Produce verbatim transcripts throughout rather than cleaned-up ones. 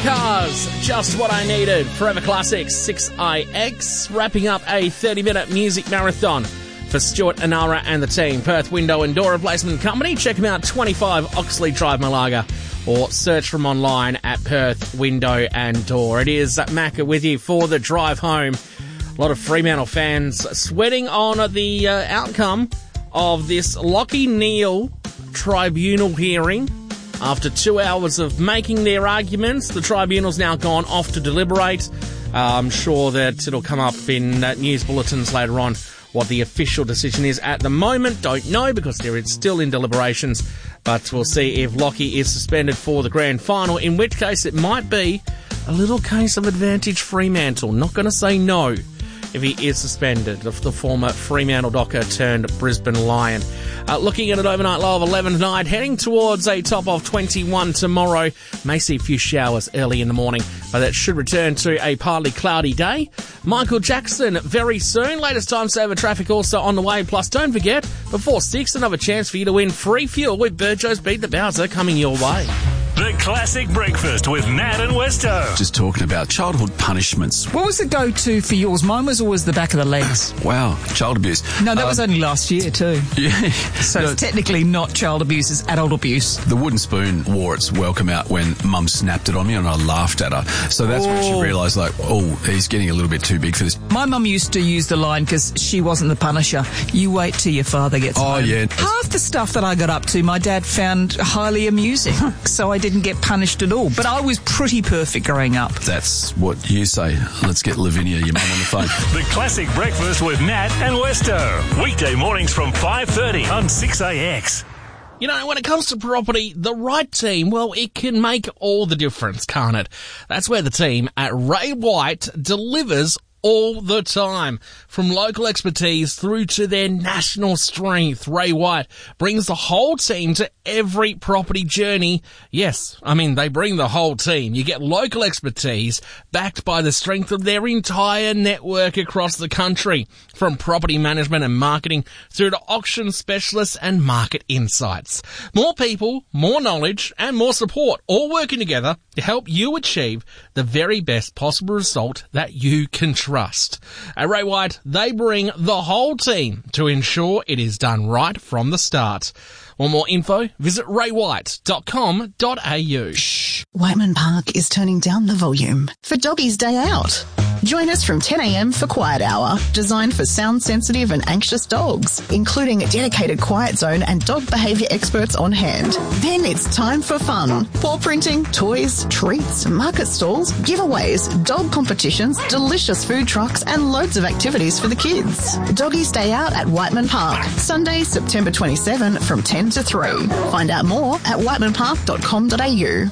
Cars, Just What I Needed. Forever Classics, six I X, wrapping up a thirty-minute music marathon for Stuart Anara and the team. Perth Window and Door Replacement Company. Check them out, twenty-five Oxley Drive, Malaga, or search from online at Perth Window and Door. It is Macca with you for the drive home. A lot of Fremantle fans sweating on the uh, outcome of this Lachie Neale tribunal hearing. After two hours of making their arguments, the tribunal's now gone off to deliberate. Uh, I'm sure that it'll come up in uh, news bulletins later on what the official decision is. At the moment, don't know because they're still in deliberations, but we'll see if Lachie is suspended for the grand final, in which case it might be a little case of advantage Fremantle. Not going to say no if he is suspended, the, the former Fremantle Docker turned Brisbane Lion. Uh, looking at an overnight low of eleven tonight, heading towards a top of twenty-one tomorrow. May see a few showers early in the morning, but that should return to a partly cloudy day. Michael Jackson very soon. Latest time saver traffic also on the way. Plus, don't forget, before six, another chance for you to win free fuel with Burjo's Beat the Bowser coming your way. The Classic Breakfast with Nat and Westo. Just talking about childhood punishments. What was the go-to for yours? Mine was always the back of the legs. Wow, child abuse. No, that um, was only last year too. Yeah. So no, it's technically not child abuse, it's adult abuse. The wooden spoon wore its welcome out when Mum snapped it on me and I laughed at her. So that's oh. when she realised, like, oh, he's getting a little bit too big for this. My mum used to use the line, because she wasn't the punisher, you wait till your father gets oh, home. Yeah. Half the stuff that I got up to, my dad found highly amusing, so I didn't get punished at all. But I was pretty perfect growing up. That's what you say. Let's get Lavinia, your mum, on the phone. The Classic Breakfast with Nat and Westo. Weekday mornings from five thirty on six A X. You know, when it comes to property, the right team, well, it can make all the difference, can't it? That's where the team at Ray White delivers all the time. From local expertise through to their national strength, Ray White brings the whole team to every property journey. Yes, I mean, they bring the whole team. You get local expertise backed by the strength of their entire network across the country, from property management and marketing through to auction specialists and market insights. More people, more knowledge, and more support, all working together to help you achieve the very best possible result that you can trust. At Ray White, they bring the whole team to ensure it is done right from the start. Want more info? Visit ray white dot com dot a u. Shh. Whiteman Park is turning down the volume for Doggy's Day Out. Join us from ten a.m. for Quiet Hour, designed for sound-sensitive and anxious dogs, including a dedicated quiet zone and dog behaviour experts on hand. Then it's time for fun. Paw printing, toys, treats, market stalls, giveaways, dog competitions, delicious food trucks and loads of activities for the kids. Doggy's Day Out at Whiteman Park, Sunday, September twenty-seventh from ten to three. Find out more at whiteman park dot com dot a u.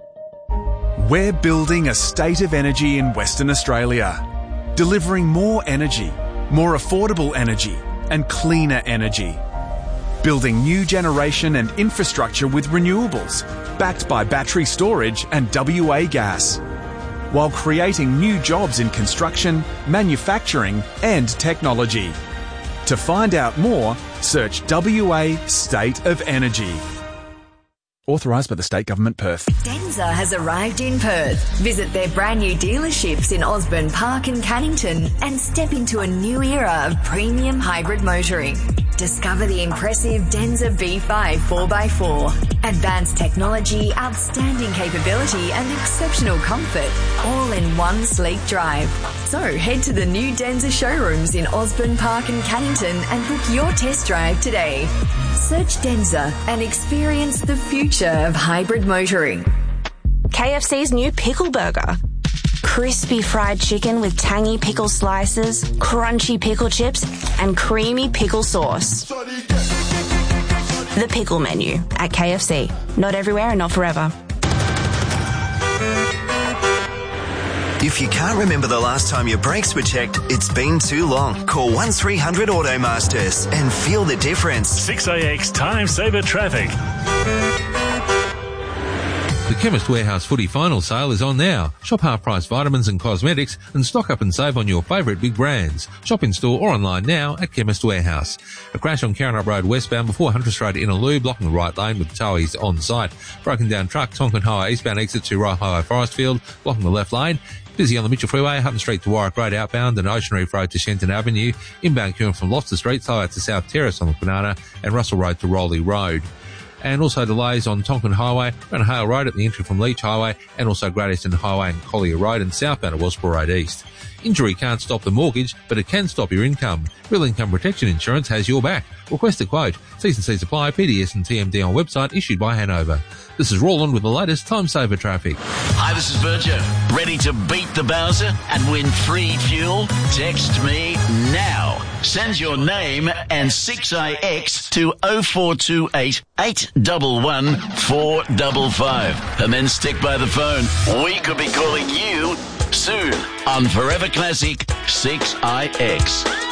We're building a state of energy in Western Australia, delivering more energy, more affordable energy, and cleaner energy. Building new generation and infrastructure with renewables, backed by battery storage and W A gas, while creating new jobs in construction, manufacturing, and technology. To find out more, search W A State of Energy. Authorised by the State Government, Perth. Denza has arrived in Perth. Visit their brand new dealerships in Osborne Park and Cannington and step into a new era of premium hybrid motoring. Discover the impressive Denza B five four by four. Advanced technology, outstanding capability and exceptional comfort, all in one sleek drive. So head to the new Denza showrooms in Osborne Park and Cannington and book your test drive today. Search Denza and experience the future of hybrid motoring. K F C's new Pickle Burger. Crispy fried chicken with tangy pickle slices, crunchy pickle chips, and creamy pickle sauce. The pickle menu at K F C. Not everywhere and not forever. If you can't remember the last time your brakes were checked, it's been too long. Call one three hundred Automasters and feel the difference. six A X Time Saver Traffic. The Chemist Warehouse Footy Final Sale is on now. Shop half-price vitamins and cosmetics and stock up and save on your favourite big brands. Shop in store or online now at Chemist Warehouse. A crash on Karrinyup Road westbound before Huntress Road in Innaloo, blocking the right lane with towies on site. Broken down truck, Tonkin Highway eastbound exit to Royal Highway Forestfield, blocking the left lane. Busy on the Mitchell Freeway, Hutton Street to Warwick Road outbound and Ocean Reef Road to Shenton Avenue. Inbound queuing from Lobster Street, slow out to South Terrace on the Banana and Russell Road to Rowley Road. And also delays on Tonkin Highway, around Hale Road at the entry from Leach Highway, and also Great Eastern Highway and Collier Road and southbound at Wellsborough Road East. Injury can't stop the mortgage, but it can stop your income. Real Income Protection Insurance has your back. Request a quote. Cease and Cease apply. P D S and T M D on website issued by Hanover. This is Roland with the latest time saver traffic. Hi, this is Virgil. Ready to beat the Bowser and win free fuel? Text me now. Send your name and six I X to oh four two eight, eight one one, four five five. And then stick by the phone. We could be calling you soon on Forever Classic six I X.